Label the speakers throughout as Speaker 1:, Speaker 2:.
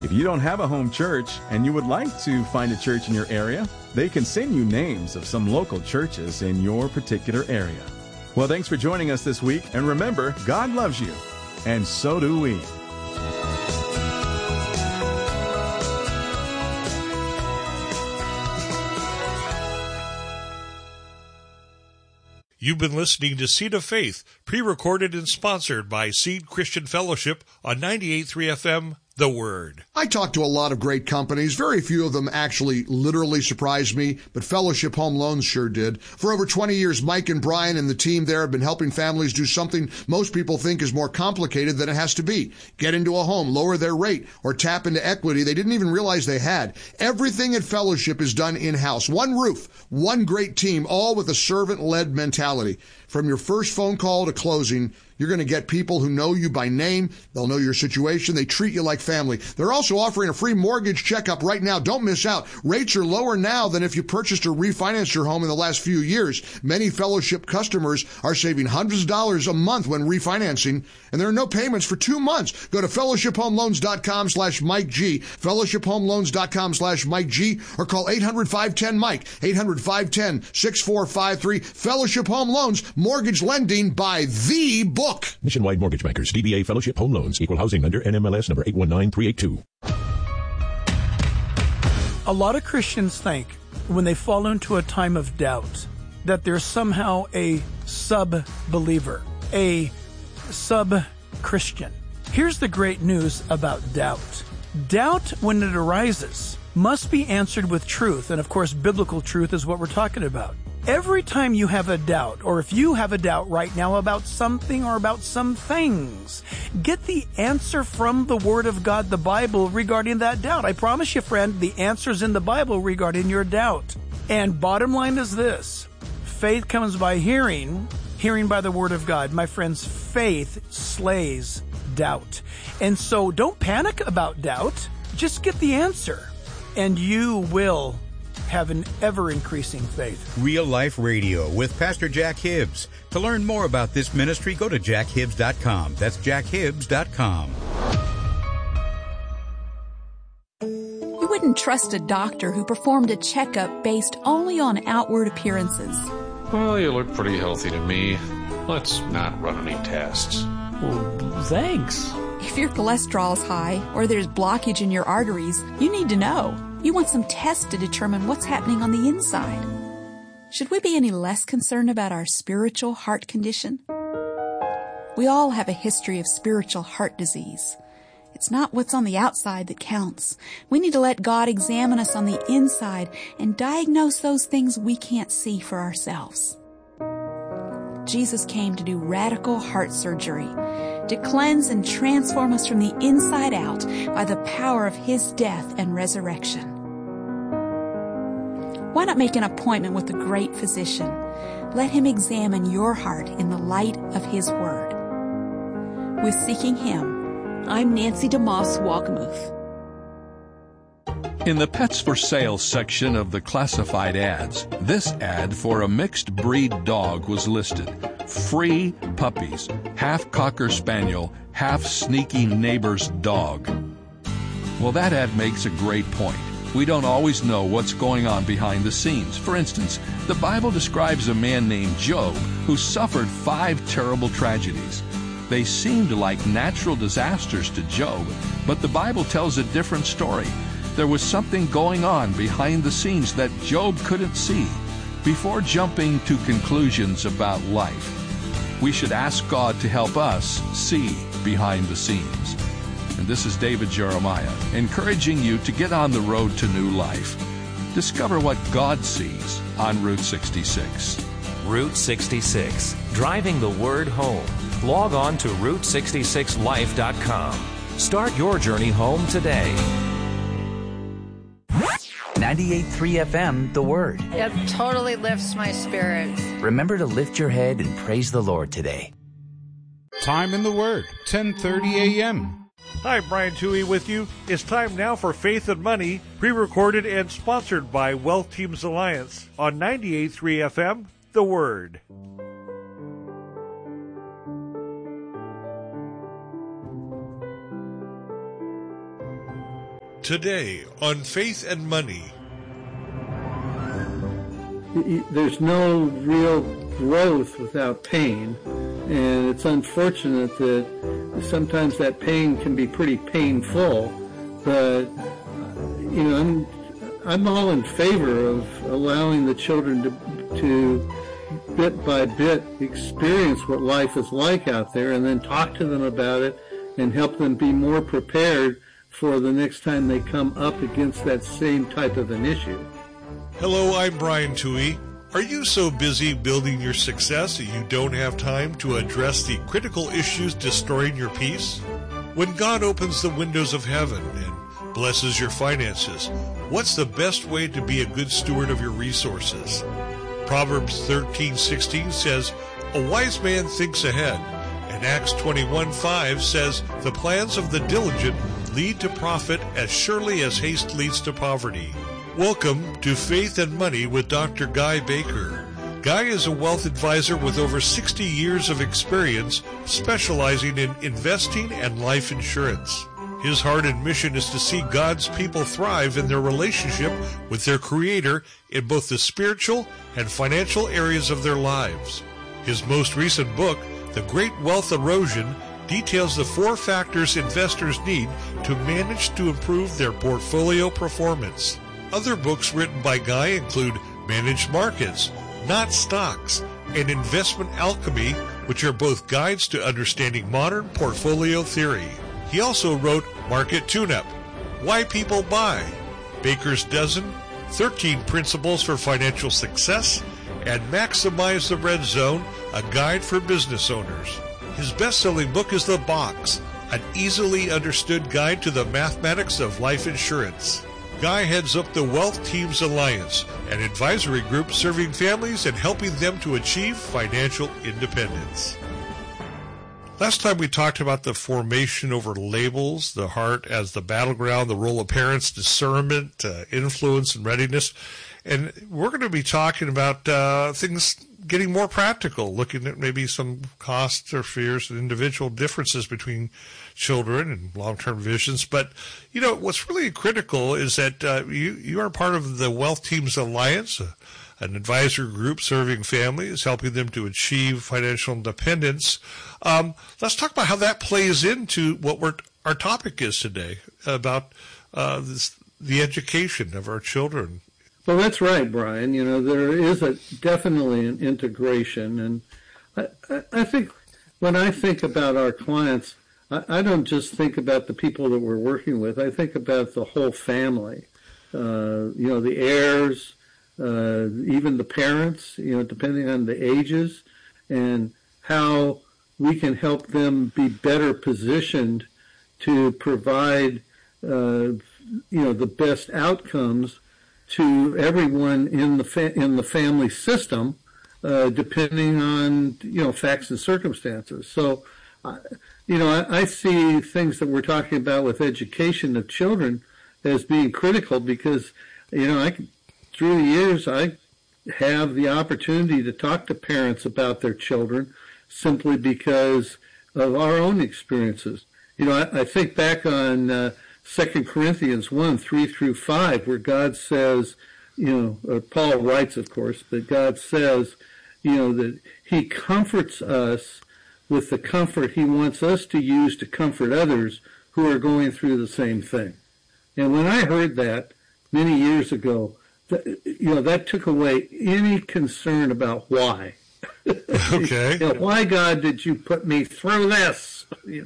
Speaker 1: If you don't have a home church and you would like to find a church in your area, they can send you names of some local churches in your particular area. Well, thanks for joining us this week, and remember, God loves you, and so do we.
Speaker 2: You've been listening to Seed of Faith, pre-recorded and sponsored by Seed Christian Fellowship on 98.3 FM, The Word.
Speaker 3: I talked to a lot of great companies. Very few of them actually literally surprised me, but Fellowship Home Loans sure did. For over 20 years, Mike and Brian and the team there have been helping families do something most people think is more complicated than it has to be. Get into a home, lower their rate, or tap into equity they didn't even realize they had. Everything at Fellowship is done in-house. One roof, one great team, all with a servant-led mentality. From your first phone call to closing, you're going to get people who know you by name. They'll know your situation. They treat you like family. They're also offering a free mortgage checkup right now. Don't miss out. Rates are lower now than if you purchased or refinanced your home in the last few years. Many Fellowship customers are saving hundreds of dollars a month when refinancing, and there are no payments for 2 months. Go to fellowshiphomeloans.com/Mike G, fellowshiphomeloans.com/Mike G, or call 800-510-MIKE, 800-510-6453. Fellowship Home Loans, mortgage lending by the book.
Speaker 4: Nationwide Mortgage Bankers, DBA Fellowship Home Loans, Equal Housing Lender, NMLS number 819382.
Speaker 5: A lot of Christians think when they fall into a time of doubt that they're somehow a sub-believer, a sub-Christian. Here's the great news about doubt. Doubt, when it arises, must be answered with truth. And of course, biblical truth is what we're talking about. Every time you have a doubt, or if you have a doubt right now about something or about some things, get the answer from the Word of God, the Bible, regarding that doubt. I promise you, friend, the answer's in the Bible regarding your doubt. And bottom line is this: faith comes by hearing, hearing by the Word of God. My friends, faith slays doubt. And so don't panic about doubt. Just get the answer, and you will have an ever-increasing faith.
Speaker 6: Real Life Radio with Pastor Jack Hibbs. To learn more about this ministry, go to jackhibbs.com. That's jackhibbs.com.
Speaker 7: You wouldn't trust a doctor who performed a checkup based only on outward appearances.
Speaker 8: Well, you look pretty healthy to me. Let's not run any tests.
Speaker 9: Well, thanks.
Speaker 7: If your cholesterol's high or there's blockage in your arteries, you need to know. You want some tests to determine what's happening on the inside. Should we be any less concerned about our spiritual heart condition? We all have a history of spiritual heart disease. It's not what's on the outside that counts. We need to let God examine us on the inside and diagnose those things we can't see for ourselves. Jesus came to do radical heart surgery, to cleanse and transform us from the inside out by the power of His death and resurrection. Why not make an appointment with the great physician? Let Him examine your heart in the light of His Word. With Seeking Him, I'm Nancy DeMoss Walkamuth.
Speaker 10: In the Pets for Sale section of the classified ads, this ad for a mixed breed dog was listed. Free puppies, half Cocker Spaniel, half sneaky neighbor's dog. Well, that ad makes a great point. We don't always know what's going on behind the scenes. For instance, the Bible describes a man named Job who suffered 5 terrible tragedies. They seemed like natural disasters to Job, but the Bible tells a different story. There was something going on behind the scenes that Job couldn't see. Before jumping to conclusions about life, we should ask God to help us see behind the scenes. And this is David Jeremiah, encouraging you to get on the road to new life. Discover what God sees on Route 66.
Speaker 11: Route 66, driving the word home. Log on to Route66Life.com. Start your journey home today.
Speaker 12: 98.3 FM, The Word.
Speaker 13: It totally lifts my spirits.
Speaker 12: Remember to lift your head and praise the Lord today.
Speaker 14: Time in the Word, 10:30 a.m.
Speaker 2: Hi, Brian Toohey with you. It's time now for Faith and Money, pre-recorded and sponsored by Wealth Teams Alliance on 98.3 FM, The Word. Today on Faith and Money.
Speaker 15: There's no real growth without pain, and it's unfortunate that sometimes that pain can be pretty painful, but I'm all in favor of allowing the children to bit by bit experience what life is like out there, and then talk to them about it and help them be more prepared for the next time they come up against that same type of an issue.
Speaker 2: Hello, I'm Brian Toohey. Are you so busy building your success that you don't have time to address the critical issues destroying your peace? When God opens the windows of heaven and blesses your finances, what's the best way to be a good steward of your resources? Proverbs 13:16 says, "A wise man thinks ahead," and Acts 21:5 says, "The plans of the diligent lead to profit as surely as haste leads to poverty." Welcome to Faith and Money with Dr. Guy Baker. Guy is a wealth advisor with over 60 years of experience specializing in investing and life insurance. His heart and mission is to see God's people thrive in their relationship with their Creator in both the spiritual and financial areas of their lives. His most recent book, The Great Wealth Erosion, details the 4 factors investors need to manage to improve their portfolio performance. Other books written by Guy include Managed Markets, Not Stocks, and Investment Alchemy, which are both guides to understanding modern portfolio theory. He also wrote Market Tune-Up, Why People Buy, Baker's Dozen, 13 Principles for Financial Success, and Maximize the Red Zone, a guide for business owners. His best-selling book is The Box, an easily understood guide to the mathematics of life insurance. Guy heads up the Wealth Teams Alliance, an advisory group serving families and helping them to achieve financial independence. Last time we talked about the formation over labels, the heart as the battleground, the role of parents, discernment, influence, and readiness. And we're going to be talking about things getting more practical, looking at maybe some costs or fears and individual differences between children and long-term visions. But, what's really critical is that you are part of the Wealth Teams Alliance, an advisory group serving families, helping them to achieve financial independence. Let's talk about how that plays into what our topic is today, about the education of our children.
Speaker 15: Well, that's right, Brian. There is definitely an integration. And I think when I think about our clients, I don't just think about the people that we're working with. I think about the whole family, the heirs, even the parents, depending on the ages, and how we can help them be better positioned to provide, the best outcomes to everyone in the family system, depending on, facts and circumstances. So, I see things that we're talking about with education of children as being critical because, through the years, I have the opportunity to talk to parents about their children simply because of our own experiences. I think back on 2 Corinthians 1, 3-5, where God says, Paul writes, of course, but God says, that he comforts us with the comfort he wants us to use to comfort others who are going through the same thing. And when I heard that many years ago, that took away any concern about why.
Speaker 2: Okay.
Speaker 15: Why, God, did you put me through this?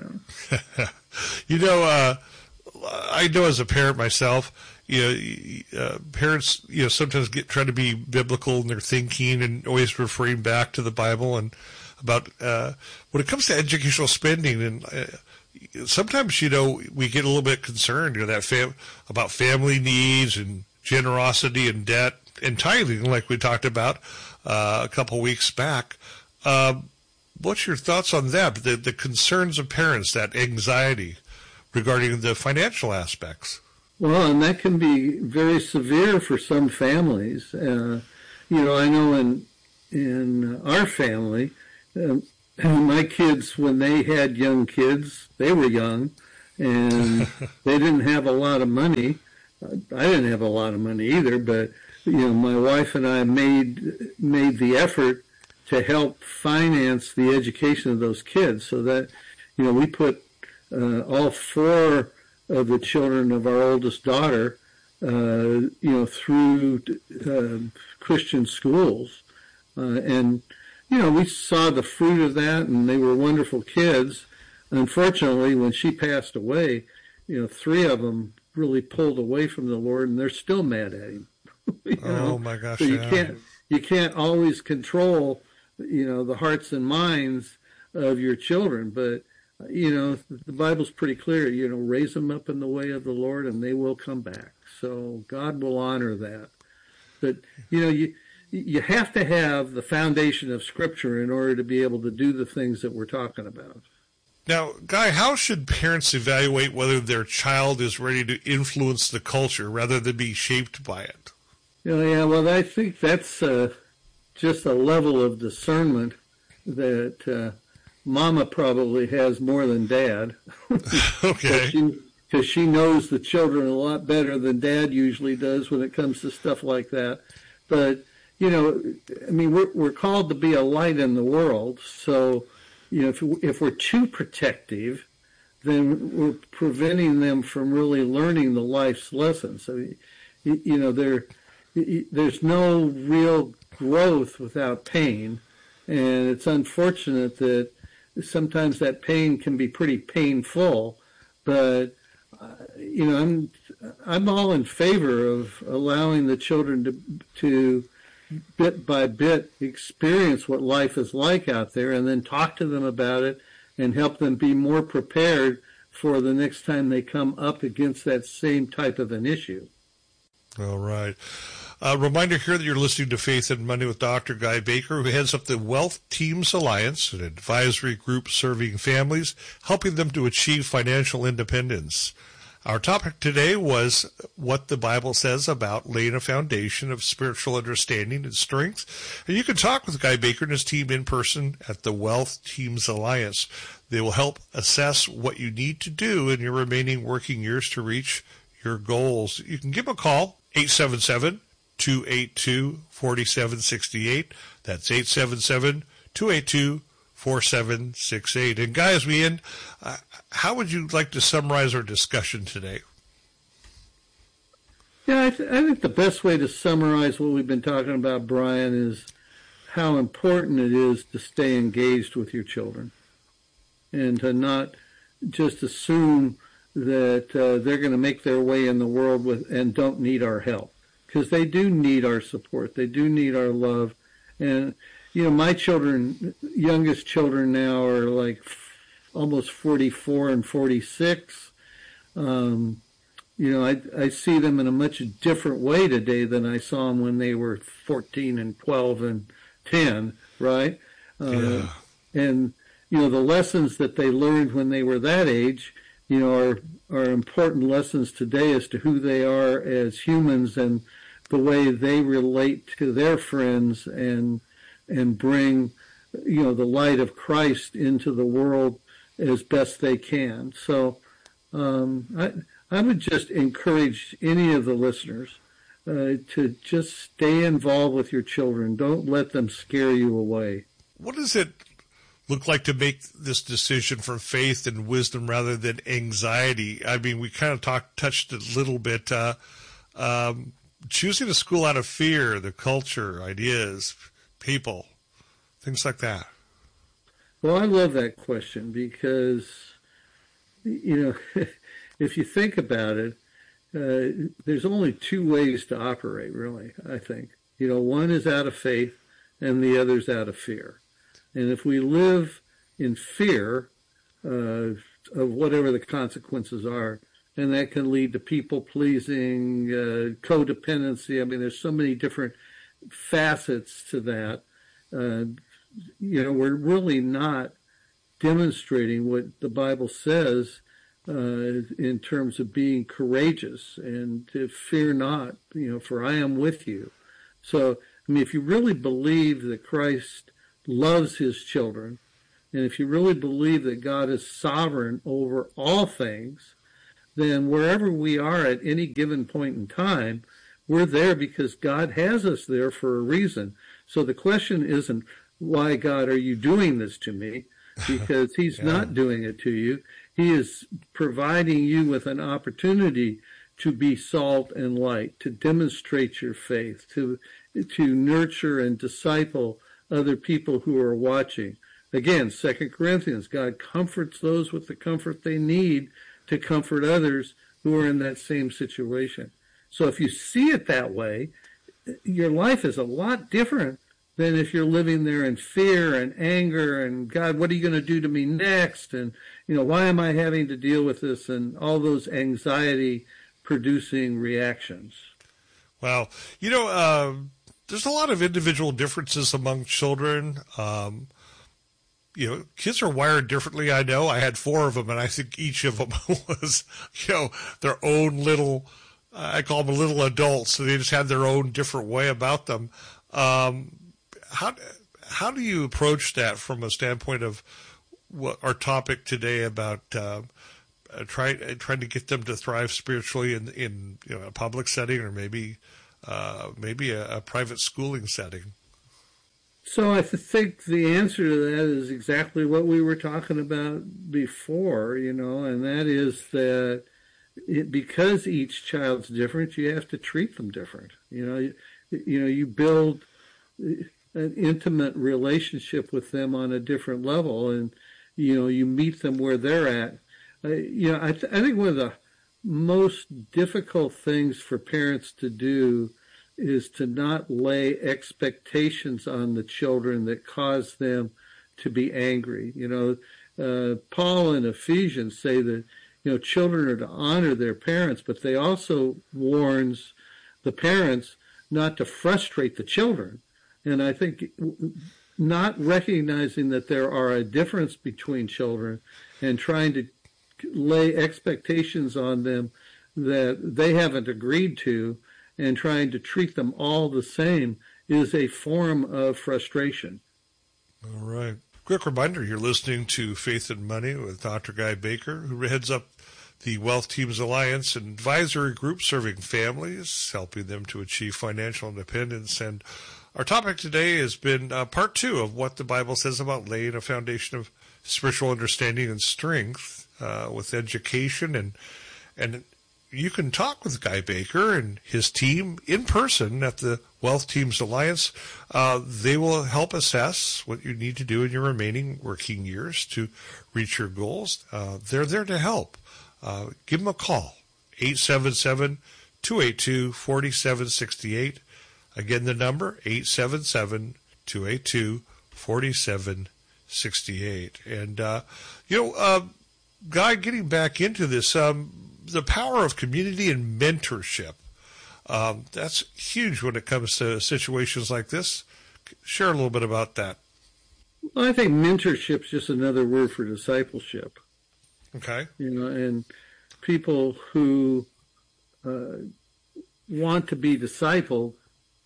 Speaker 2: I know as a parent myself, parents, sometimes try to be biblical in their thinking and always referring back to the Bible and about when it comes to educational spending. And sometimes, we get a little bit concerned, about family needs and generosity and debt and tithing, like we talked about a couple weeks back. What's your thoughts on that? The concerns of parents, that anxiety regarding the financial aspects?
Speaker 15: Well, and that can be very severe for some families. I know in our family, my kids, when they had young kids, they were young, and they didn't have a lot of money. I didn't have a lot of money either, but my wife and I made the effort to help finance the education of those kids, so that we put all 4 of the children of our oldest daughter through Christian schools, and we saw the fruit of that, and they were wonderful kids. Unfortunately, when she passed away, 3 of them really pulled away from the Lord, and they're still mad at him.
Speaker 2: Oh my gosh!
Speaker 15: So you can't always control the hearts and minds of your children, but the Bible's pretty clear. Raise them up in the way of the Lord, and they will come back. So God will honor that. But you have to have the foundation of Scripture in order to be able to do the things that we're talking about.
Speaker 2: Now, Guy, how should parents evaluate whether their child is ready to influence the culture rather than be shaped by it?
Speaker 15: Well, I think that's just a level of discernment that Mama probably has more than Dad.
Speaker 2: Okay.
Speaker 15: Because she knows the children a lot better than Dad usually does when it comes to stuff like that. But, we're called to be a light in the world. So, if we're too protective, then we're preventing them from really learning the life's lessons. So, there's no real growth without pain, and it's unfortunate that sometimes that pain can be pretty painful. But I'm all in favor of allowing the children to bit by bit experience what life is like out there, and then talk to them about it and help them be more prepared for the next time they come up against that same type of an issue.
Speaker 2: All right. Reminder here that you're listening to Faith and Money with Dr. Guy Baker, who heads up the Wealth Teams Alliance, an advisory group serving families, helping them to achieve financial independence. Our topic today was what the Bible says about laying a foundation of spiritual understanding and strength. And you can talk with Guy Baker and his team in person at the Wealth Teams Alliance. They will help assess what you need to do in your remaining working years to reach your goals. You can give a call, 877-282-4768. That's 877-282-4768. And Guy, as we end, how would you like to summarize our discussion today?
Speaker 15: Yeah, I think the best way to summarize what we've been talking about, Brian, is how important it is to stay engaged with your children and to not just assume that they're going to make their way in the world and don't need our help, because they do need our support. They do need our love. And, my children, youngest children now are like almost 44 and 46. I see them in a much different way today than I saw them when they were 14 and 12 and 10, right?
Speaker 2: Yeah.
Speaker 15: And, the lessons that they learned when they were that age, are important lessons today as to who they are as humans and the way they relate to their friends and bring, the light of Christ into the world as best they can. So I would just encourage any of the listeners to just stay involved with your children. Don't let them scare you away.
Speaker 2: What does it look like to make this decision from faith and wisdom rather than anxiety? I mean, we kind of touched a little bit. Choosing a school out of fear, the culture, ideas, people, things like that.
Speaker 15: Well, I love that question because, if you think about it, there's only 2 ways to operate, really, I think. One is out of faith and the other's out of fear. And if we live in fear of whatever the consequences are, and that can lead to people-pleasing, codependency. I mean, there's so many different facets to that. We're really not demonstrating what the Bible says in terms of being courageous and to fear not, for I am with you. So, if you really believe that Christ loves his children And if you really believe that God is sovereign over all things, then wherever we are at any given point in time, we're there because God has us there for a reason. So the question isn't, why, God, are you doing this to me? Because he's not doing it to you. He is providing you with an opportunity to be salt and light, to demonstrate your faith, to nurture and disciple other people who are watching. Again, 2 Corinthians, God comforts those with the comfort they need to comfort others who are in that same situation. So if you see it that way, your life is a lot different than if you're living there in fear and anger and, God, what are you going to do to me next? And, why am I having to deal with this? And all those anxiety-producing reactions.
Speaker 2: Well, there's a lot of individual differences among children. Kids are wired differently. I know I had 4 of them, and I think each of them was, their own little, I call them little adults. So they just had their own different way about them. How do you approach that from a standpoint of what our topic today about trying to get them to thrive spiritually in a public setting or maybe a private schooling setting?
Speaker 15: So I think the answer to that is exactly what we were talking about before, and that is that because each child's different, you have to treat them different. You build an intimate relationship with them on a different level, and you meet them where they're at. I think one of the most difficult things for parents to do is to not lay expectations on the children that cause them to be angry. Paul and Ephesians say that children are to honor their parents, but they also warns the parents not to frustrate the children. And I think not recognizing that there are a difference between children and trying to lay expectations on them that they haven't agreed to and trying to treat them all the same is a form of frustration.
Speaker 2: All right. Quick reminder, you're listening to Faith and Money with Dr. Guy Baker, who heads up the Wealth Teams Alliance, an advisory group serving families, helping them to achieve financial independence. And our topic today has been part 2 of what the Bible says about laying a foundation of spiritual understanding and strength with education. And you can talk with Guy Baker and his team in person at the Wealth Teams Alliance. They will help assess what you need to do in your remaining working years to reach your goals. They're there to help. Give them a call, 877-282-4768. Again, the number, 877-282-4768. And, Guy, getting back into this, the power of community and mentorship, that's huge when it comes to situations like this. Share a little bit about that.
Speaker 15: Well, I think mentorship is just another word for discipleship.
Speaker 2: Okay.
Speaker 15: And people who want to be discipled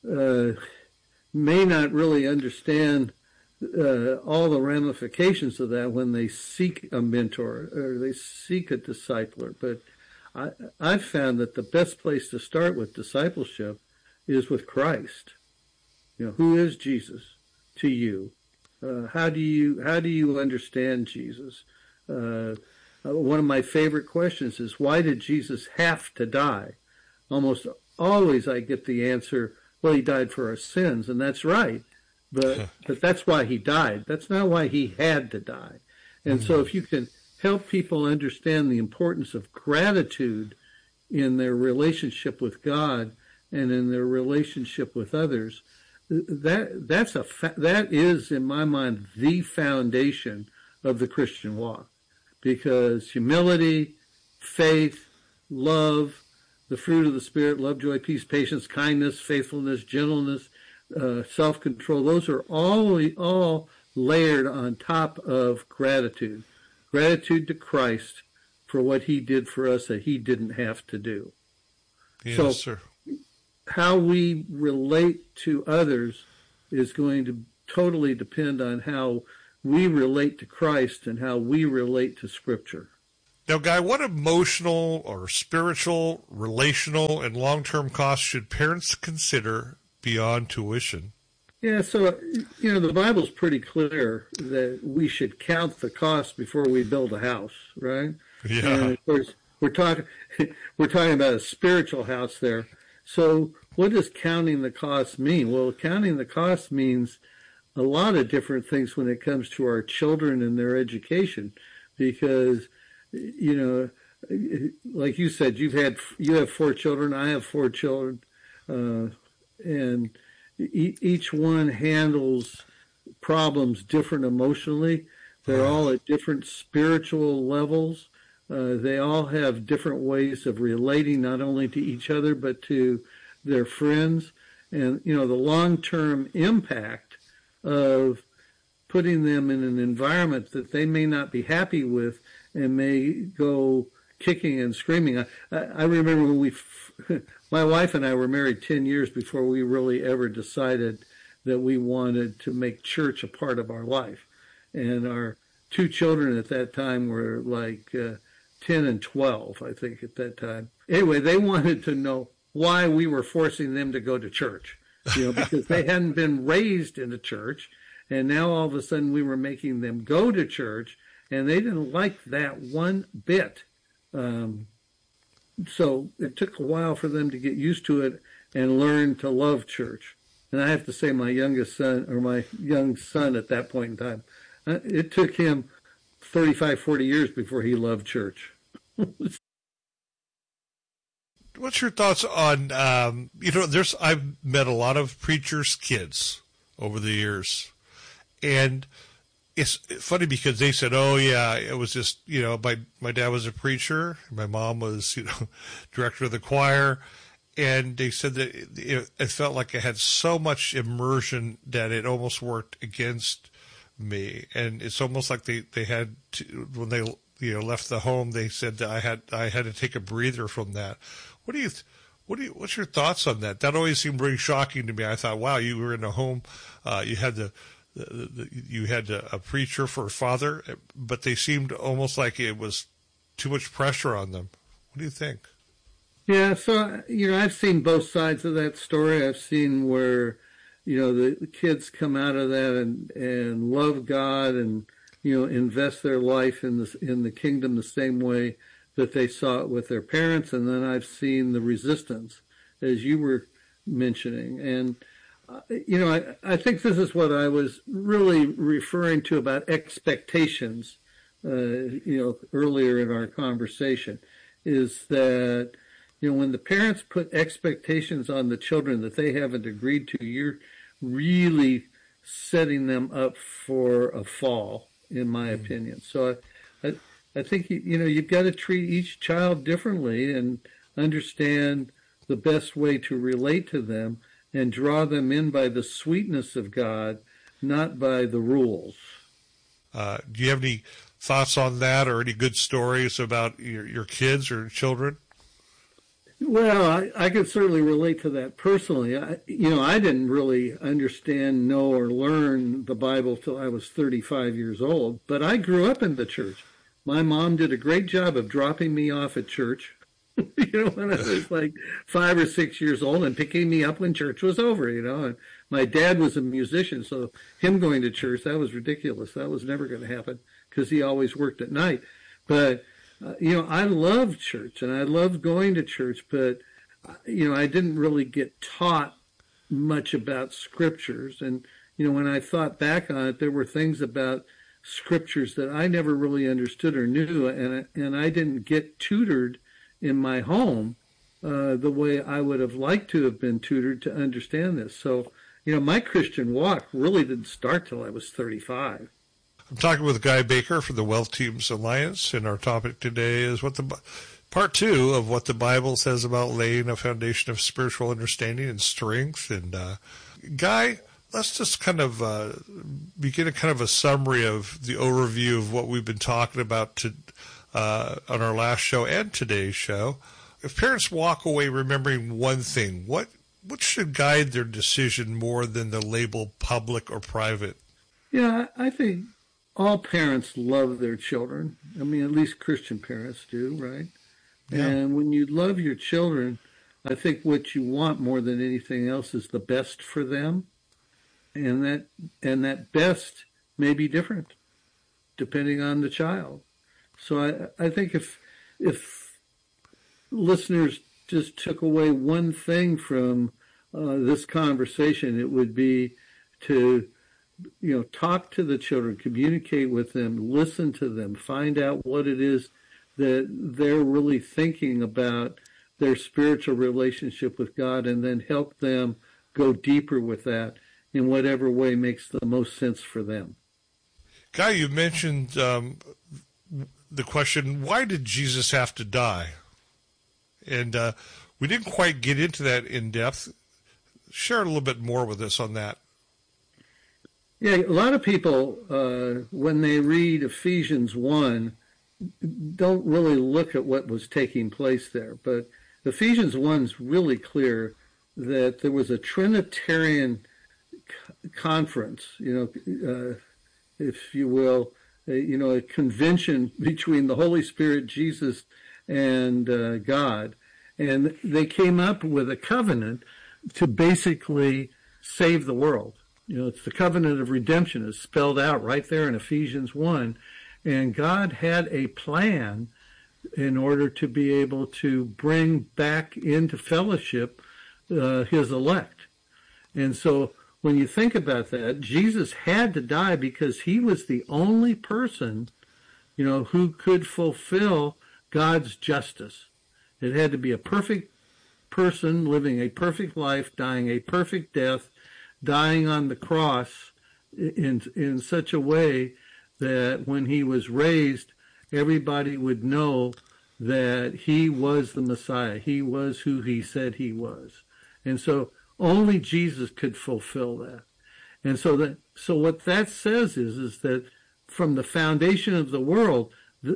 Speaker 15: may not really understand all the ramifications of that when they seek a mentor or they seek a discipler. But I've found that the best place to start with discipleship is with Christ. Who is Jesus to you? How do you understand Jesus? One of my favorite questions is, why did Jesus have to die? Almost always I get the answer, well, he died for our sins, and that's right. But that's why he died. That's not why he had to die. And so if you can help people understand the importance of gratitude in their relationship with God and in their relationship with others, that is, in my mind, the foundation of the Christian walk. Because humility, faith, love, the fruit of the Spirit, love, joy, peace, patience, kindness, faithfulness, gentleness, self-control, those are all layered on top of gratitude. Gratitude to Christ for what he did for us that he didn't have to do.
Speaker 2: Yes, sir.
Speaker 15: How we relate to others is going to totally depend on how we relate to Christ and how we relate to Scripture.
Speaker 2: Now, Guy, what emotional or spiritual, relational, and long-term costs should parents consider beyond tuition?
Speaker 15: Yeah, so, the Bible's pretty clear that we should count the cost before we build a house, right?
Speaker 2: Yeah.
Speaker 15: And of course, we're talking about a spiritual house there. So what does counting the cost mean? Well, counting the cost means a lot of different things when it comes to our children and their education, because, like you said, you have 4 children, I have 4 children, and each one handles problems different emotionally. They're all at different spiritual levels. They all have different ways of relating, not only to each other, but to their friends. And, the long-term impact of putting them in an environment that they may not be happy with and may go kicking and screaming. I remember when my wife and I were married 10 years before we really ever decided that we wanted to make church a part of our life. And our 2 children at that time were like 10 and 12, I think, at that time. Anyway, they wanted to know why we were forcing them to go to church, because they hadn't been raised in a church. And now all of a sudden we were making them go to church, and they didn't like that one bit. So it took a while for them to get used to it and learn to love church. And I have to say my young son at that point in time, it took him 35, 40 years before he loved church.
Speaker 2: What's your thoughts on, I've met a lot of preachers' kids over the years, and it's funny because they said, oh yeah, it was just, my dad was a preacher, my mom was, director of the choir, and they said that it felt like it had so much immersion that it almost worked against me. And it's almost like they had to, when they left the home, they said that I had to take a breather from that. What's your thoughts on that? That always seemed very shocking to me. I thought, wow, you were in a home, you had you had a preacher for a father, but they seemed almost like it was too much pressure on them. What do you think?
Speaker 15: Yeah, so, I've seen both sides of that story. I've seen where, the kids come out of that and love God and, invest their life in the kingdom the same way that they saw it with their parents. And then I've seen the resistance, as you were mentioning. And, I think this is what I was really referring to about expectations, earlier in our conversation, is that, when the parents put expectations on the children that they haven't agreed to, you're really setting them up for a fall, in my opinion. So I think, you've got to treat each child differently and understand the best way to relate to them and draw them in by the sweetness of God, not by the rules.
Speaker 2: Do you have any thoughts on that or any good stories about your kids or children?
Speaker 15: Well, I could certainly relate to that personally. I didn't really understand, know, or learn the Bible till I was 35 years old, but I grew up in the church. My mom did a great job of dropping me off at church, when I was like 5 or 6 years old, and picking me up when church was over, and my dad was a musician, so him going to church, that was ridiculous. That was never going to happen because he always worked at night. But I loved church and I loved going to church, but, I didn't really get taught much about scriptures. And, when I thought back on it, there were things about scriptures that I never really understood or knew. And I didn't get tutored in my home, the way I would have liked to have been tutored to understand this. So, my Christian walk really didn't start till I was 35.
Speaker 2: I'm talking with Guy Baker from the Wealth Teams Alliance, and our topic today is part 2 of what the Bible says about laying a foundation of spiritual understanding and strength. And Guy, let's just kind of begin a kind of a summary of the overview of what we've been talking about on our last show and today's show. If parents walk away remembering one thing, what should guide their decision more than the label public or private?
Speaker 15: Yeah, I think all parents love their children. I mean, at least Christian parents do, right? Yeah. And when you love your children, I think what you want more than anything else is the best for them. And that best may be different depending on the child. So I think if listeners just took away one thing from this conversation, it would be to, talk to the children, communicate with them, listen to them, find out what it is that they're really thinking about their spiritual relationship with God, and then help them go deeper with that in whatever way makes the most sense for them.
Speaker 2: Guy, you mentioned the question, why did Jesus have to die? And we didn't quite get into that in depth. Share a little bit more with us on that.
Speaker 15: Yeah, a lot of people, when they read Ephesians 1, don't really look at what was taking place there. But Ephesians 1 is really clear that there was a Trinitarian conference, if you will, a convention between the Holy Spirit, Jesus, and God. And they came up with a covenant to basically save the world. It's the covenant of redemption. It's spelled out right there in Ephesians 1. And God had a plan in order to be able to bring back into fellowship his elect. And so when you think about that, Jesus had to die because he was the only person, who could fulfill God's justice. It had to be a perfect person living a perfect life, dying a perfect death, dying on the cross in such a way that when he was raised, everybody would know that he was the Messiah. He was who he said he was. And so only Jesus could fulfill that. And so what that says is that from the foundation of the world,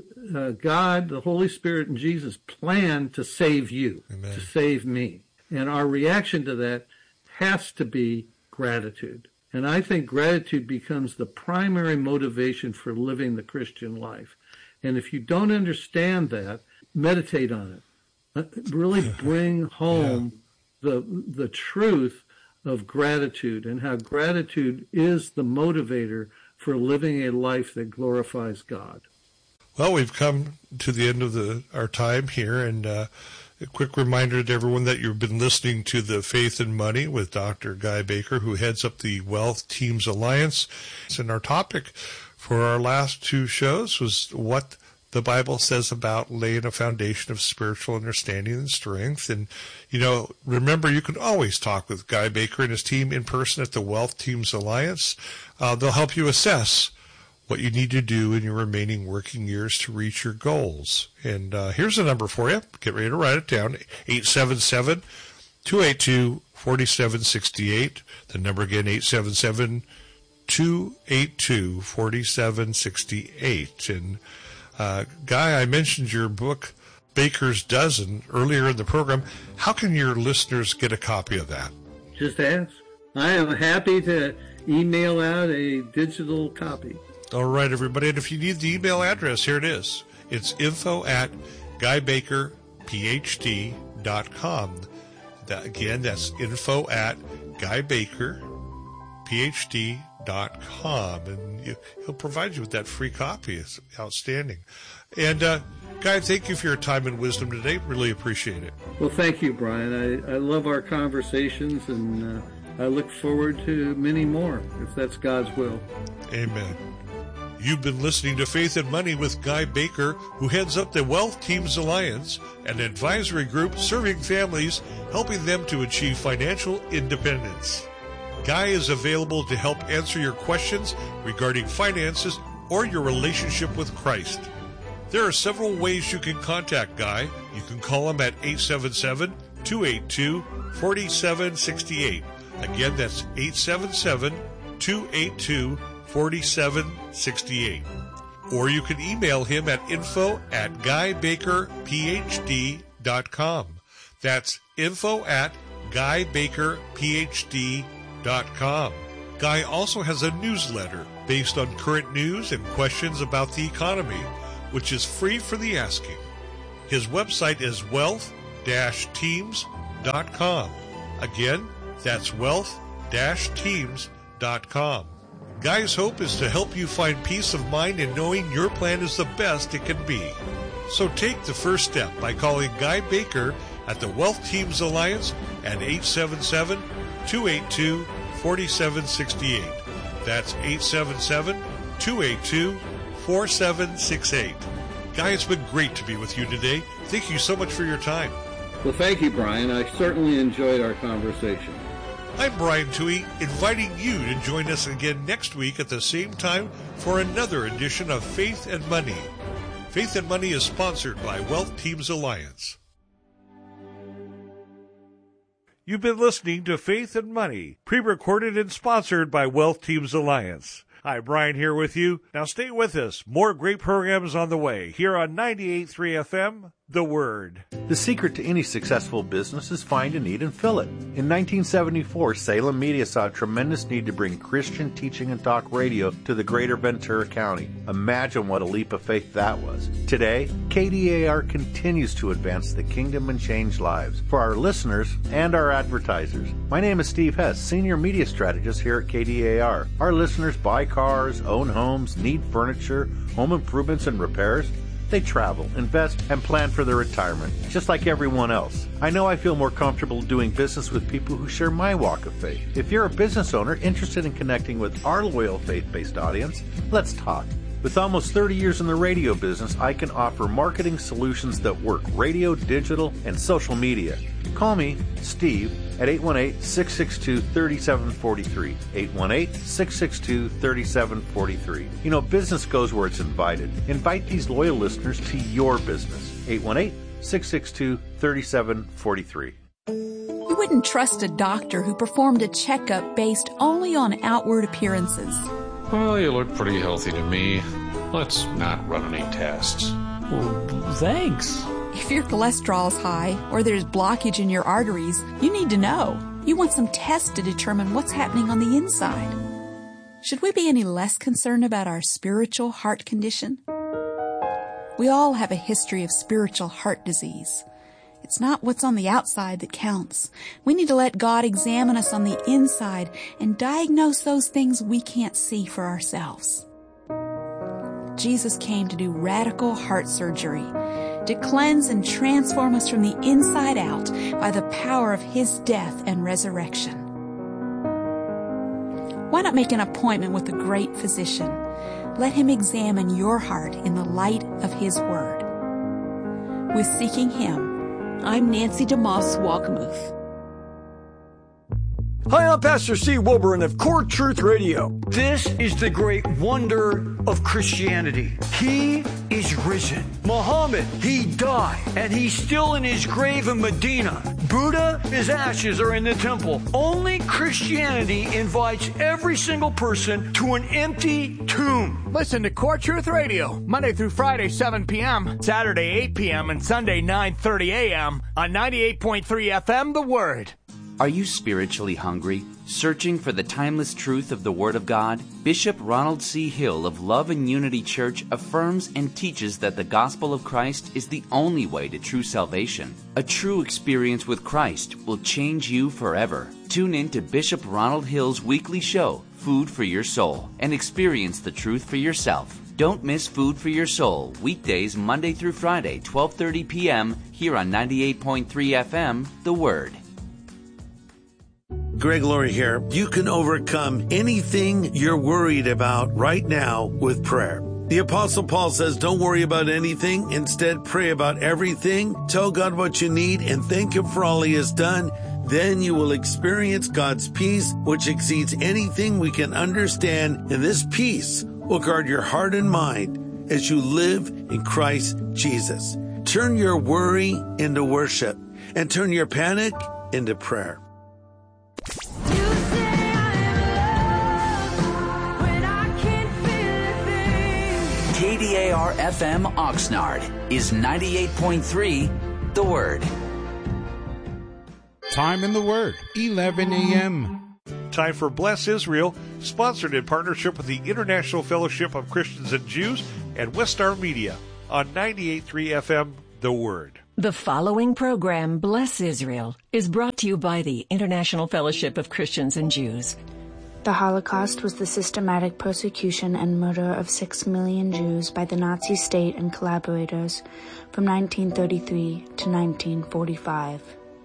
Speaker 15: God, the Holy Spirit, and Jesus planned to save you, Amen. To save me. And our reaction to that has to be gratitude. And I think gratitude becomes the primary motivation for living the Christian life. And if you don't understand that, meditate on it. Really bring home the truth of gratitude and how gratitude is the motivator for living a life that glorifies God.
Speaker 2: Well, we've come to the end of our time here, and a quick reminder to everyone that you've been listening to the Faith and Money with Dr. Guy Baker, who heads up the Wealth Teams Alliance. And our topic for our last two shows was what the Bible says about laying a foundation of spiritual understanding and strength. And, remember, you can always talk with Guy Baker and his team in person at the Wealth Teams Alliance. They'll help you assess what you need to do in your remaining working years to reach your goals. And here's a number for you. Get ready to write it down. 877-282-4768. The number again, 877-282-4768. And Guy, I mentioned your book, Baker's Dozen, earlier in the program. How can your listeners get a copy of that?
Speaker 15: Just ask. I am happy to email out a digital copy.
Speaker 2: All right, everybody. And if you need the email address, here it is. It's info@guybakerphd.com. Again, that's info@guybakerphd.com. And he'll provide you with that free copy. It's outstanding. And, Guy, thank you for your time and wisdom today. Really appreciate it.
Speaker 15: Well, thank you, Brian. I love our conversations, and I look forward to many more, if that's God's will.
Speaker 2: Amen. You've been listening to Faith and Money with Guy Baker, who heads up the Wealth Teams Alliance, an advisory group serving families, helping them to achieve financial independence. Guy is available to help answer your questions regarding finances or your relationship with Christ. There are several ways you can contact Guy. You can call him at 877-282-4768. Again, that's 877-282-4768. Or you can email him at info@guybakerphd.com. That's info@guybakerphd.com. Guy also has a newsletter based on current news and questions about the economy, which is free for the asking. His website is wealth-teams.com. Again, that's wealth-teams.com. Guy's hope is to help you find peace of mind in knowing your plan is the best it can be. So take the first step by calling Guy Baker at the Wealth Teams Alliance at 877-282-4768. That's 877-282-4768. Guy, it's been great to be with you today. Thank you so much for your time.
Speaker 15: Well, thank you, Brian. I certainly enjoyed our conversation.
Speaker 2: I'm Brian Toohey, inviting you to join us again next week at the same time for another edition of Faith and Money. Faith and Money is sponsored by Wealth Teams Alliance. You've been listening to Faith and Money, pre-recorded and sponsored by Wealth Teams Alliance. Hi, Brian here with you. Now stay with us. More great programs on the way here on 98.3 FM, The Word.
Speaker 16: The secret to any successful business is find a need and fill it. In 1974, Salem Media saw a tremendous need to bring Christian teaching and talk radio to the greater Ventura County. Imagine what a leap of faith that was. Today, KDAR continues to advance the kingdom and change lives for our listeners and our advertisers. My name is Steve Hess, Senior Media Strategist here at KDAR. Our listeners buy cars, own homes, need furniture, home improvements and repairs. They travel, invest, and plan for their retirement, just like everyone else. I know I feel more comfortable doing business with people who share my walk of faith. If you're a business owner interested in connecting with our loyal faith-based audience, let's talk. With almost 30 years in the radio business, I can offer marketing solutions that work radio, digital, and social media. Call me, Steve, at 818-662-3743. 818-662-3743. You know, business goes where it's invited. Invite these loyal listeners to your business. 818-662-3743.
Speaker 7: You wouldn't trust a doctor who performed a checkup based only on outward appearances.
Speaker 8: Well, you look pretty healthy to me. Let's not run any tests.
Speaker 9: Well, thanks.
Speaker 7: If your cholesterol's high or there's blockage in your arteries, you need to know. You want some tests to determine what's happening on the inside. Should we be any less concerned about our spiritual heart condition? We all have a history of spiritual heart disease. It's not what's on the outside that counts. We need to let God examine us on the inside and diagnose those things we can't see for ourselves. Jesus came to do radical heart surgery, to cleanse and transform us from the inside out by the power of His death and resurrection. Why not make an appointment with the great physician? Let Him examine your heart in the light of His Word. With Seeking Him, I'm Nancy DeMoss Walkamuth.
Speaker 17: Hi, I'm Pastor Steve Wilburn of Core Truth Radio. This is the great wonder of Christianity. He is risen. Muhammad, he died, and he's still in his grave in Medina. Buddha, his ashes are in the temple. Only Christianity invites every single person to an empty tomb.
Speaker 18: Listen to Core Truth Radio, Monday through Friday, 7 p.m., Saturday, 8 p.m., and Sunday, 9:30 a.m. on 98.3 FM, The Word.
Speaker 12: Are you spiritually hungry, searching for the timeless truth of the Word of God? Bishop Ronald C. Hill of Love and Unity Church affirms and teaches that the gospel of Christ is the only way to true salvation. A true experience with Christ will change you forever. Tune in to Bishop Ronald Hill's weekly show, Food for Your Soul, and experience the truth for yourself. Don't miss Food for Your Soul, weekdays Monday through Friday, 12:30 p.m., here on 98.3 FM, The Word.
Speaker 19: Greg Laurie here. You can overcome anything you're worried about right now with prayer. The Apostle Paul says, don't worry about anything. Instead, pray about everything. Tell God what you need and thank Him for all He has done. Then you will experience God's peace, which exceeds anything we can understand. And this peace will guard your heart and mind as you live in Christ Jesus. Turn your worry into worship and turn your panic into prayer.
Speaker 12: KDAR FM Oxnard is 98.3 The Word.
Speaker 14: Time in the Word, 11 a.m.
Speaker 2: time for Bless Israel, sponsored in partnership with the International Fellowship of Christians and Jews and West Star Media on 98.3 FM, The Word.
Speaker 20: The following program, Bless Israel, is brought to you by the International Fellowship of Christians and Jews.
Speaker 21: The Holocaust was the systematic persecution and murder of 6 million Jews by the Nazi state and collaborators from 1933 to 1945.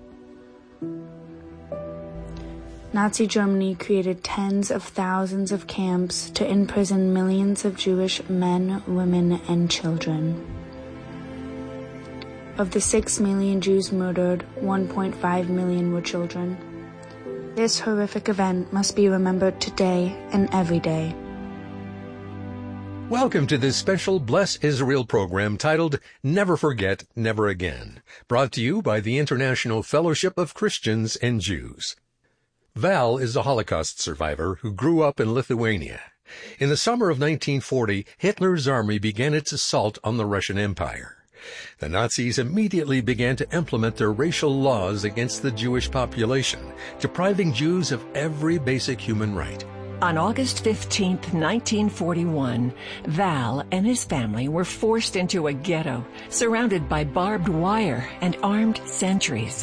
Speaker 21: Nazi Germany created tens of thousands of camps to imprison millions of Jewish men, women, and children. Of the 6 million Jews murdered, 1.5 million were children. This horrific event must be remembered today and every day.
Speaker 22: Welcome to this special Bless Israel program titled Never Forget, Never Again, brought to you by the International Fellowship of Christians and Jews. Val is a Holocaust survivor who grew up in Lithuania. In the summer of 1940, Hitler's army began its assault on the Russian Empire. The Nazis immediately began to implement their racial laws against the Jewish population, depriving Jews of every basic human right.
Speaker 20: On August 15, 1941, Val and his family were forced into a ghetto, surrounded by barbed wire and armed sentries.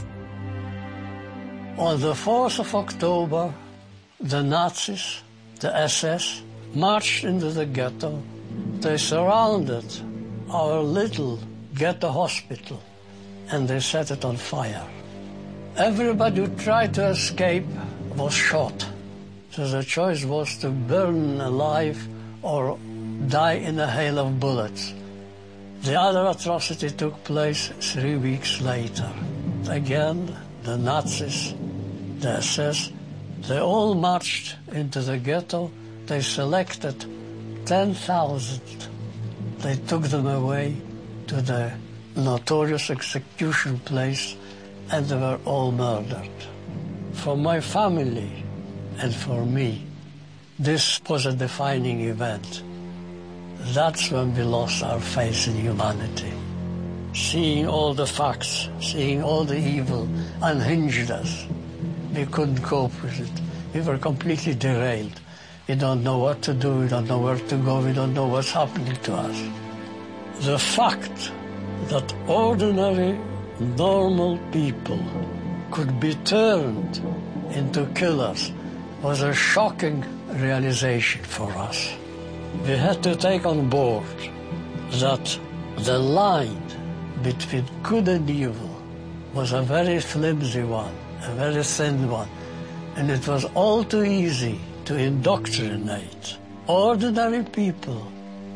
Speaker 23: On the 4th of October, the Nazis, the SS, marched into the ghetto. They surrounded our little ghetto hospital, and they set it on fire. Everybody who tried to escape was shot. So the choice was to burn alive or die in a hail of bullets. The other atrocity took place 3 weeks later. Again, the Nazis, the SS, they all marched into the ghetto. They selected 10,000. They took them away to the notorious execution place, and they were all murdered. For my family and for me, this was a defining event. That's when we lost our faith in humanity. Seeing all the facts, seeing all the evil unhinged us. We couldn't cope with it. We were completely derailed. We don't know what to do, we don't know where to go, we don't know what's happening to us. The fact that ordinary, normal people could be turned into killers was a shocking realization for us. We had to take on board that the line between good and evil was a very flimsy one, a very thin one, and it was all too easy to indoctrinate ordinary people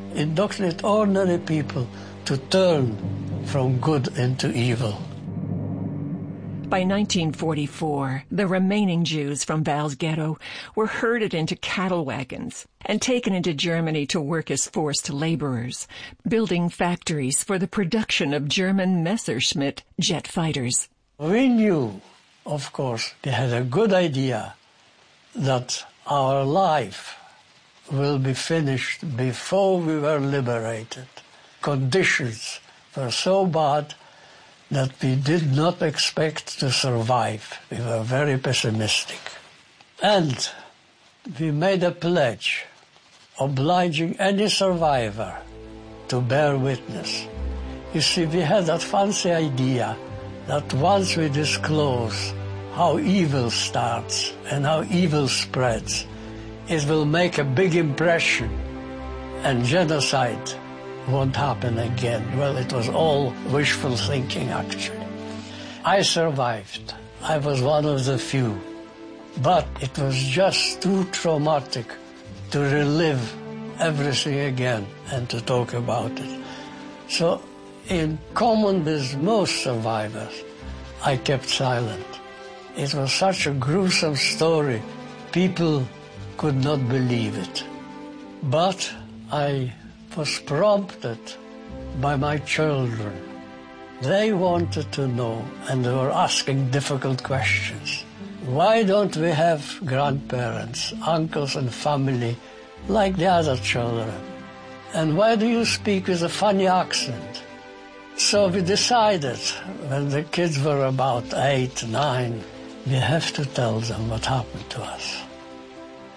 Speaker 23: to turn from good into evil.
Speaker 20: By 1944, the remaining Jews from Val's ghetto were herded into cattle wagons and taken into Germany to work as forced laborers, building factories for the production of German Messerschmitt jet fighters.
Speaker 23: We knew, of course, we had a good idea that our life will be finished before we were liberated. Conditions were so bad that we did not expect to survive. We were very pessimistic. And we made a pledge obliging any survivor to bear witness. You see, we had that fancy idea that once we disclose how evil starts and how evil spreads, it will make a big impression and genocide won't happen again. Well, it was all wishful thinking, actually. I survived. I was one of the few. But it was just too traumatic to relive everything again and to talk about it. So, in common with most survivors, I kept silent. It was such a gruesome story. People could not believe it. But I was prompted by my children. They wanted to know, and they were asking difficult questions. Why don't we have grandparents, uncles and family like the other children? And why do you speak with a funny accent? So we decided, when the kids were about 8, 9, we have to tell them what happened to us.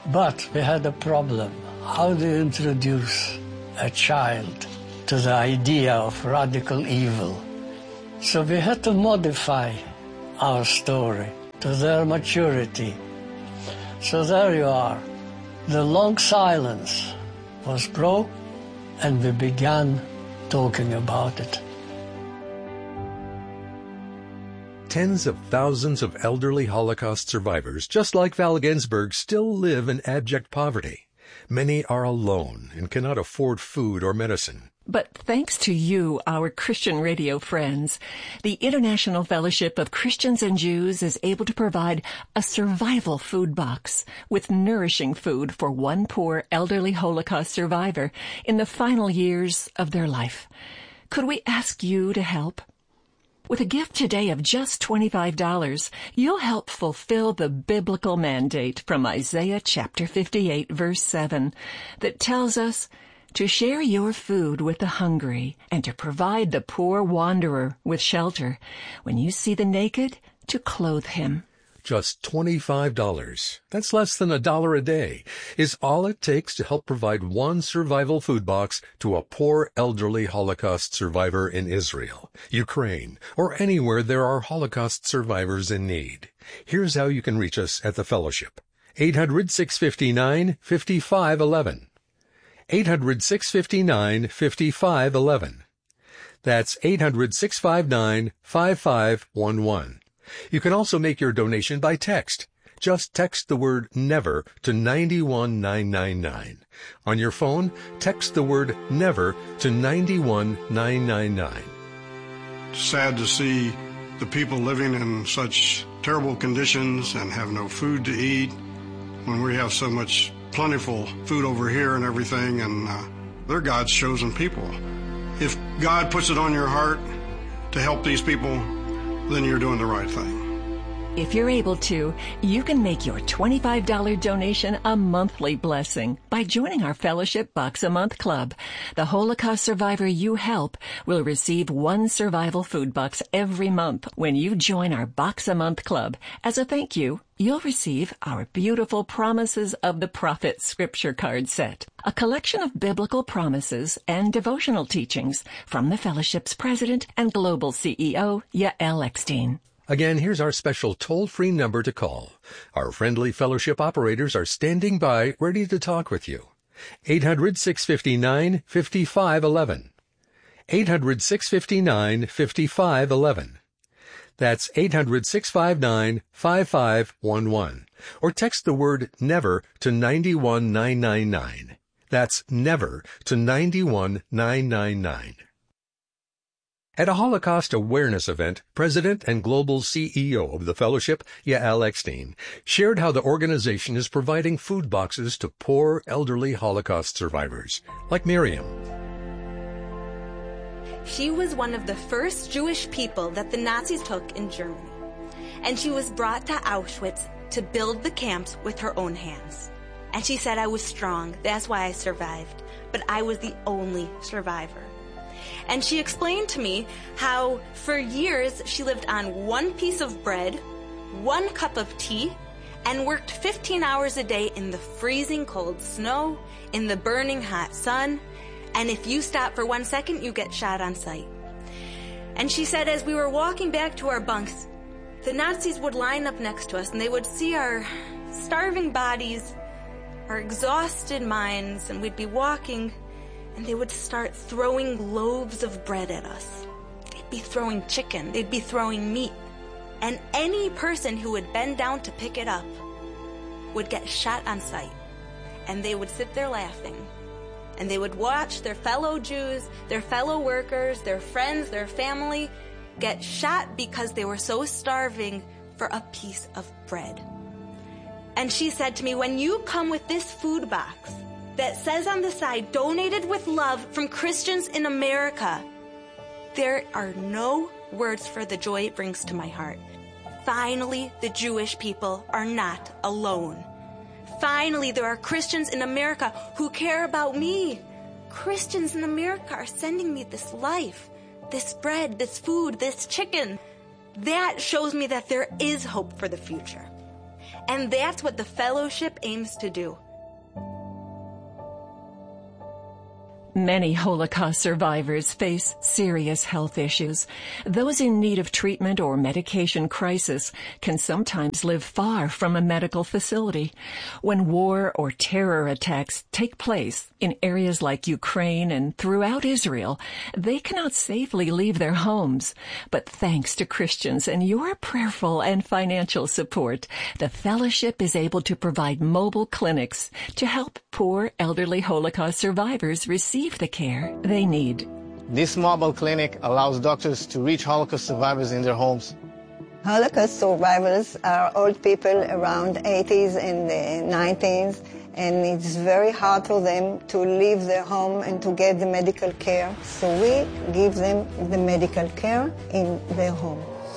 Speaker 23: But we had a problem. How do you introduce a child to the idea of radical evil? So we had to modify our story to their maturity. So there you are. The long silence was broke, and we began talking about it.
Speaker 22: Tens of thousands of elderly Holocaust survivors, just like Val Ginsberg, still live in abject poverty. Many are alone and cannot afford food or medicine.
Speaker 20: But thanks to you, our Christian radio friends, the International Fellowship of Christians and Jews is able to provide a survival food box with nourishing food for one poor elderly Holocaust survivor in the final years of their life. Could we ask you to help? With a gift today of just $25, you'll help fulfill the biblical mandate from Isaiah chapter 58, verse 7, that tells us to share your food with the hungry and to provide the poor wanderer with shelter. When you see the naked, to clothe him.
Speaker 22: Just $25, that's less than $1 a day, is all it takes to help provide one survival food box to a poor elderly Holocaust survivor in Israel, Ukraine, or anywhere there are Holocaust survivors in need. Here's how you can reach us at the Fellowship. 800-659-5511. 800-659-5511. That's 800-659-5511. You can also make your donation by text. Just text the word NEVER to 91999. On your phone, text the word NEVER to 91999.
Speaker 1: Sad to see the people living in such terrible conditions and have no food to eat when we have so much plentiful food over here and everything, and they're God's chosen people. If God puts it on your heart to help these people, then you're doing the right thing.
Speaker 20: If you're able to, you can make your $25 donation a monthly blessing by joining our Fellowship Box a Month Club. The Holocaust survivor you help will receive one survival food box every month when you join our Box a Month Club. As a thank you, you'll receive our beautiful Promises of the Prophet scripture card set, a collection of biblical promises and devotional teachings from the Fellowship's president and global CEO, Yael Eckstein.
Speaker 22: Again, here's our special toll-free number to call. Our friendly Fellowship operators are standing by, ready to talk with you. 800-659-5511. 800-659-5511. That's 800-659-5511. Or text the word NEVER to 91999. That's NEVER to 91999. At a Holocaust awareness event, President and Global CEO of the Fellowship, Yael Eckstein, shared how the organization is providing food boxes to poor elderly Holocaust survivors, like Miriam.
Speaker 3: She was one of the first Jewish people that the Nazis took in Germany, and she was brought to Auschwitz to build the camps with her own hands. And she said, I was strong, that's why I survived, but I was the only survivor. And she explained to me how for years she lived on one piece of bread, 1 cup of tea, and worked 15 hours a day in the freezing cold snow, in the burning hot sun, and if you stop for 1 second, you get shot on sight. And she said as we were walking back to our bunks, the Nazis would line up next to us and they would see our starving bodies, our exhausted minds, and we'd be walking and they would start throwing loaves of bread at us. They'd be throwing chicken, they'd be throwing meat, and any person who would bend down to pick it up would get shot on sight. And they would sit there laughing, and they would watch their fellow Jews, their fellow workers, their friends, their family get shot because they were so starving for a piece of bread. And she said to me, when you come with this food box that says on the side, donated with love from Christians in America, there are no words for the joy it brings to my heart. Finally, the Jewish people are not alone. Finally, there are Christians in America who care about me. Christians in America are sending me this life, this bread, this food, this chicken. That shows me that there is hope for the future. And that's what the fellowship aims to do.
Speaker 20: Many Holocaust survivors face serious health issues. Those in need of treatment or medication crisis can sometimes live far from a medical facility. When war or terror attacks take place in areas like Ukraine and throughout Israel, they cannot safely leave their homes. But thanks to Christians and your prayerful and financial support, the Fellowship is able to provide mobile clinics to help poor elderly Holocaust survivors receive the care they need.
Speaker 4: This mobile clinic allows doctors to reach Holocaust survivors in their homes.
Speaker 5: Holocaust survivors are old people around 80s and 90s, and it's very hard for them to leave their home and to get the medical care. So we give them the medical care in their home.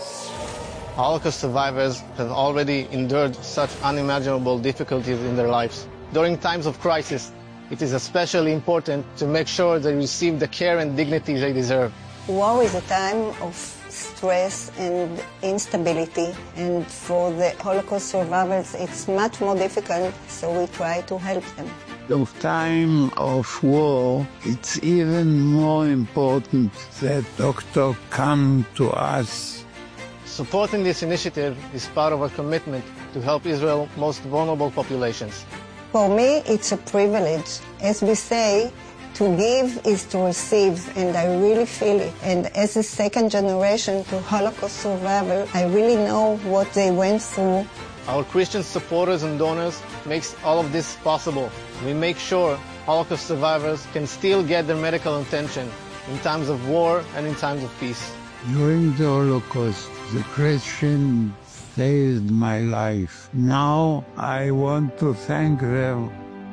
Speaker 4: Holocaust survivors have already endured such unimaginable difficulties in their lives. During times of crisis, it is especially important to make sure they receive the care and dignity they deserve.
Speaker 5: War is a time of stress and instability, and for the Holocaust survivors it's much more difficult, so we try to help them.
Speaker 6: In time of war, it's even more important that doctors come to us.
Speaker 4: Supporting this initiative is part of our commitment to help Israel's most vulnerable populations.
Speaker 5: For me, it's a privilege. As we say, to give is to receive, and I really feel it. And as a second generation to Holocaust survivor, I really know what they went through.
Speaker 4: Our Christian supporters and donors makes all of this possible. We make sure Holocaust survivors can still get their medical attention in times of war and in times of peace.
Speaker 6: During the Holocaust, the Christian saved my life. Now I want to thank them.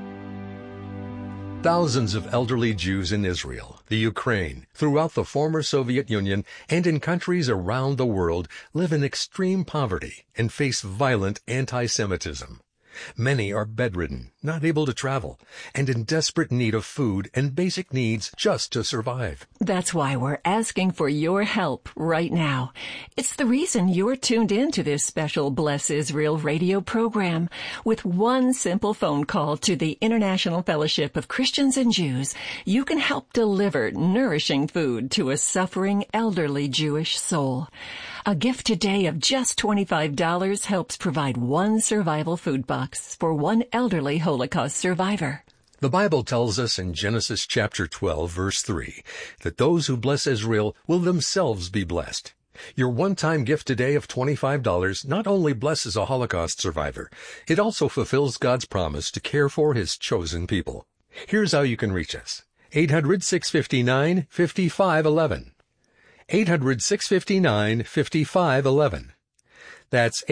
Speaker 22: Thousands of elderly Jews in Israel, the Ukraine, throughout the former Soviet Union, and in countries around the world live in extreme poverty and face violent anti-Semitism. Many are bedridden, not able to travel, and in desperate need of food and basic needs just to survive.
Speaker 20: That's why we're asking for your help right now. It's the reason you're tuned in to this special Bless Israel radio program. With one simple phone call to the International Fellowship of Christians and Jews, you can help deliver nourishing food to a suffering elderly Jewish soul. A gift today of just $25 helps provide one survival food box for one elderly Holocaust survivor.
Speaker 22: The Bible tells us in Genesis chapter 12, verse 3, that those who bless Israel will themselves be blessed. Your one-time gift today of $25 not only blesses a Holocaust survivor, it also fulfills God's promise to care for His chosen people. Here's how you can reach us. 800-659-5511. 800-659-5511. That's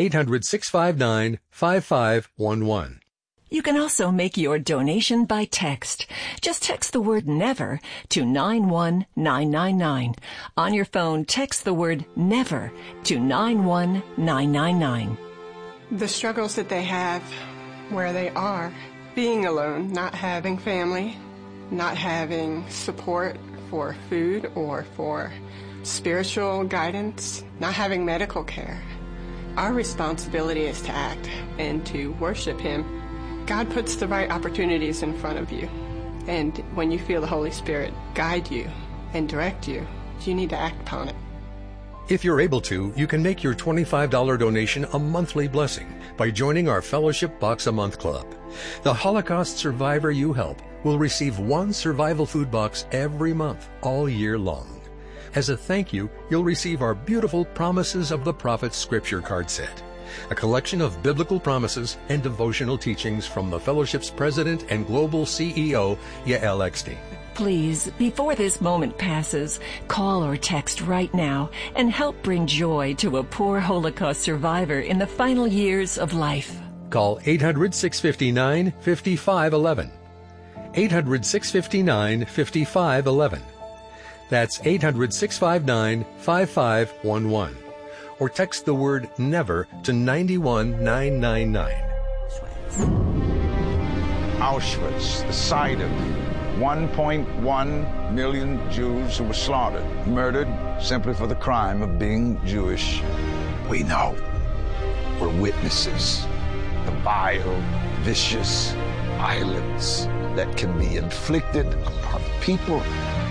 Speaker 22: 800-659-5511.
Speaker 20: You can also make your donation by text. Just text the word NEVER to 91999. On your phone, text the word NEVER to 91999.
Speaker 24: The struggles that they have where they are, being alone, not having family, not having support for food or for spiritual guidance, not having medical care. Our responsibility is to act and to worship Him. God puts the right opportunities in front of you. And when you feel the Holy Spirit guide you and direct you, you need to act upon it.
Speaker 22: If you're able to, you can make your $25 donation a monthly blessing by joining our Fellowship Box a Month Club. The Holocaust survivor you help will receive one survival food box every month, all year long. As a thank you, you'll receive our beautiful Promises of the Prophets scripture card set, a collection of biblical promises and devotional teachings from the Fellowship's president and global CEO, Yael Eckstein.
Speaker 20: Please, before this moment passes, call or text right now and help bring joy to a poor Holocaust survivor in the final years of life.
Speaker 22: Call 800-659-5511. 800-659-5511. That's 800-659-5511. Or text the word NEVER to 91999.
Speaker 25: Auschwitz, the site of 1.1 million Jews who were slaughtered, murdered simply for the crime of being Jewish.
Speaker 26: We know. We're witnesses.
Speaker 25: the vile, vicious violence that can be inflicted upon people.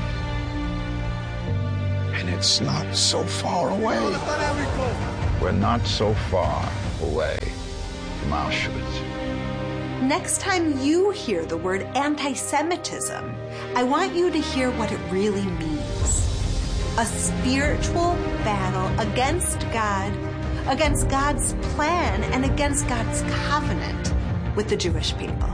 Speaker 25: And it's not so far away. We're not so far away from Auschwitz.
Speaker 10: Next time you hear the word anti-Semitism, I want you to hear what it really means. A spiritual battle against God, against God's plan, and against God's covenant with the Jewish people.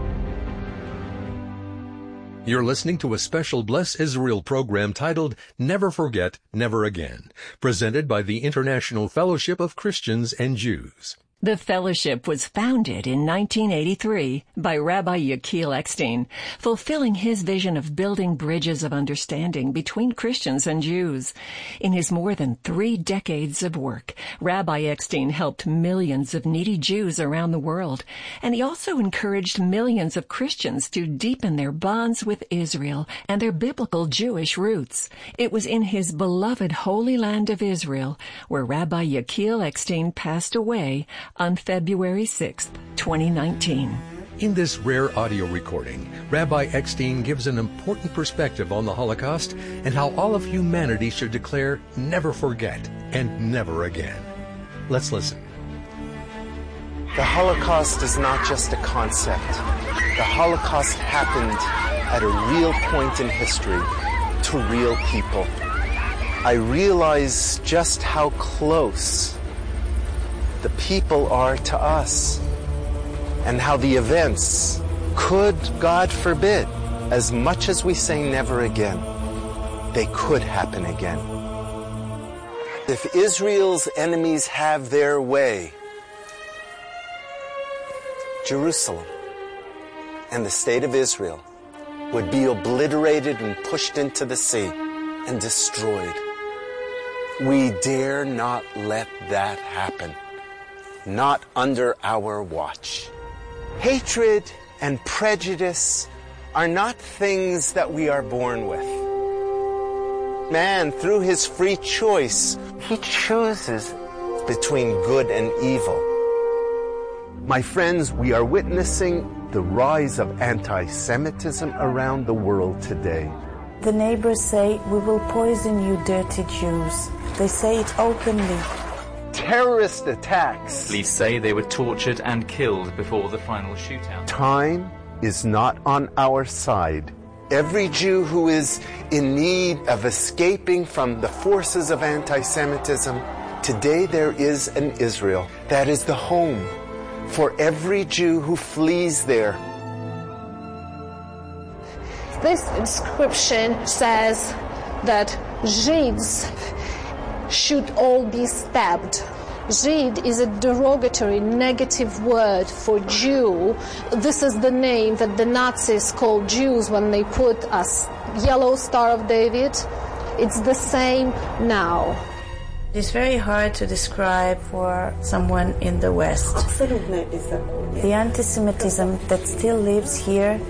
Speaker 22: You're listening to a special Bless Israel program titled Never Forget, Never Again, presented by the International Fellowship of Christians and Jews.
Speaker 20: The fellowship was founded in 1983 by Rabbi Yechiel Eckstein, fulfilling his vision of building bridges of understanding between Christians and Jews. In his more than 3 decades of work, Rabbi Eckstein helped millions of needy Jews around the world, and he also encouraged millions of Christians to deepen their bonds with Israel and their biblical Jewish roots. It was in his beloved Holy Land of Israel where Rabbi Yechiel Eckstein passed away on February 6th, 2019.
Speaker 22: In this rare audio recording, Rabbi Eckstein gives an important perspective on the Holocaust and how all of humanity should declare never forget and never again. Let's listen.
Speaker 11: The Holocaust is not just a concept. The Holocaust happened at a real point in history to real people. I realize just how close the people are to us, and how the events could, God forbid, as much as we say never again, they could happen again. If Israel's enemies have their way, Jerusalem and the state of Israel would be obliterated and pushed into the sea and destroyed. We dare not let that happen. Not under our watch. Hatred and prejudice are not things that we are born with. Man, through his free choice, he chooses between good and evil. My friends, we are witnessing the rise of anti-Semitism around the world today.
Speaker 21: The neighbors say, "We will poison you, dirty Jews." They say it openly.
Speaker 11: Terrorist attacks.
Speaker 13: Police say they were tortured and killed before the final shootout.
Speaker 11: Time is not on our side. Every Jew who is in need of escaping from the forces of anti-Semitism, today there is an Israel that is the home for every Jew who flees there.
Speaker 15: This inscription says that Jews should all be stabbed. Žid is a derogatory, negative word for Jew. This is the name that the Nazis called Jews when they put a yellow Star of David. It's the same now.
Speaker 21: It's very hard to describe for someone in the West. The anti-Semitism that still lives here.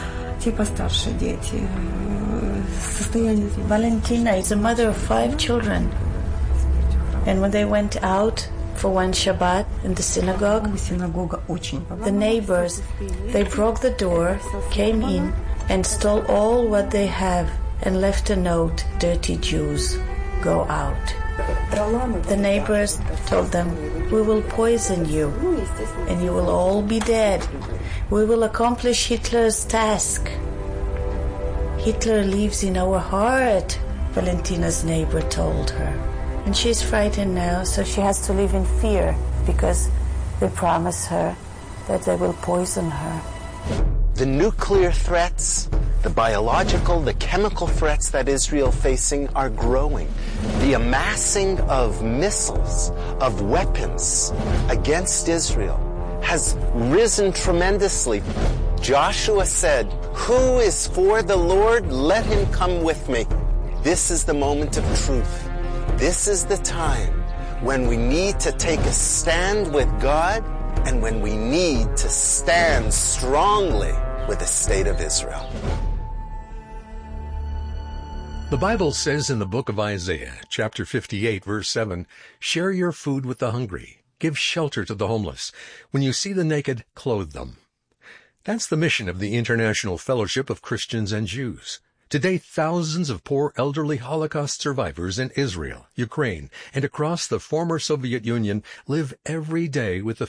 Speaker 21: Valentina is a mother of 5 children. And when they went out for one Shabbat in the synagogue, the neighbors, they broke the door, came in, and stole all what they have and left a note, "Dirty Jews, go out." The neighbors told them, "We will poison you, and you will all be dead. We will accomplish Hitler's task." "Hitler lives in our heart," Valentina's neighbor told her. And she's frightened now, so she has to live in fear because they promise her that they will poison her.
Speaker 11: The nuclear threats, the biological, the chemical threats that Israel facing are growing. The amassing of missiles, of weapons against Israel has risen tremendously. Joshua said, "Who is for the Lord? Let him come with me." This is the moment of truth. This is the time when we need to take a stand with God and when we need to stand strongly with the state of Israel.
Speaker 22: The Bible says in the book of Isaiah, chapter 58, verse 7, "Share your food with the hungry, Give shelter to the homeless. When you see the naked, clothe them. That's the mission of the International Fellowship of Christians and Jews. Today, thousands of poor elderly Holocaust survivors in Israel, Ukraine, and across the former Soviet Union live every day with the